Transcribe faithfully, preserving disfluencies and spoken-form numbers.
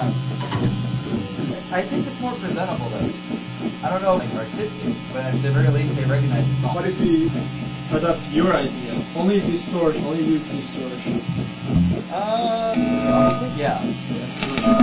Yeah. I think it's more presentable though. I don't know, like artistic, but at the very least they recognize the song. What if we adopt your idea? Only distortion, only use distortion. Uh, probably, yeah. Yeah.